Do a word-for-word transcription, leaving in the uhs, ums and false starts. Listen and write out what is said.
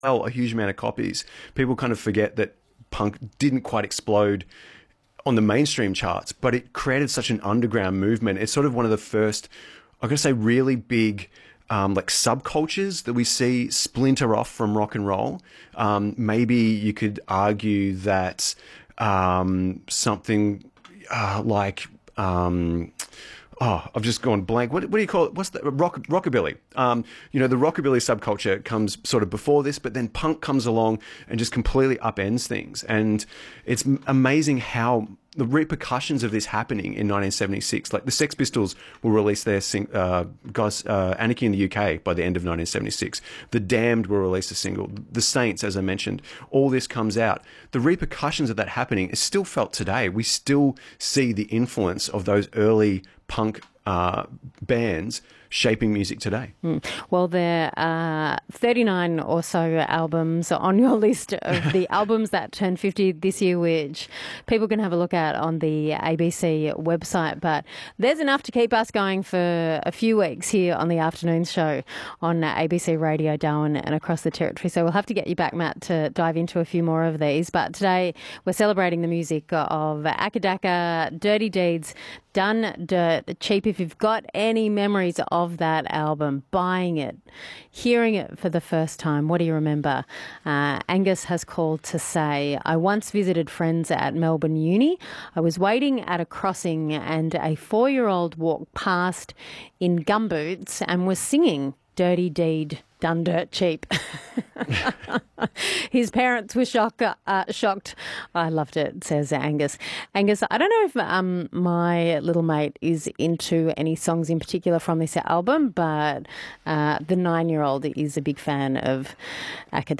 sell a huge amount of copies. People kind of forget that punk didn't quite explode on the mainstream charts, but it created such an underground movement. It's sort of one of the first, I'm going to say, really big um, like subcultures that we see splinter off from rock and roll. Um, maybe you could argue that um, something uh, like... Um, Oh, I've just gone blank. What, what do you call it? What's the rock, rockabilly? Um, you know, the rockabilly subculture comes sort of before this, but then punk comes along and just completely upends things. And it's amazing how the repercussions of this happening in nineteen seventy-six, like the Sex Pistols will release their sing, uh, guys, uh, Anarchy in the U K by the end of nineteen seventy-six. The Damned will release a single. The Saints, as I mentioned, all this comes out. The repercussions of that happening is still felt today. We still see the influence of those early punk uh, bands shaping music today. Mm. Well, there are thirty-nine or so albums on your list of the albums that turned fifty this year, which people can have a look at on the A B C website. But there's enough to keep us going for a few weeks here on the afternoon show on A B C Radio Darwin and across the Territory. So we'll have to get you back, Matt, to dive into a few more of these. But today we're celebrating the music of Akadaka, Dirty Deeds, Done Dirt Cheap. If you've got any memories of that album, buying it, hearing it for the first time, what do you remember? Uh, Angus has called to say, I once visited friends at Melbourne Uni. I was waiting at a crossing and a four-year-old walked past in gumboots and was singing Dirty Deed, Done Dirt Cheap. His parents were shock, uh, shocked. I loved it, says Angus. Angus, I don't know if um, my little mate is into any songs in particular from this album, but uh, the nine-year-old is a big fan of Akadaka.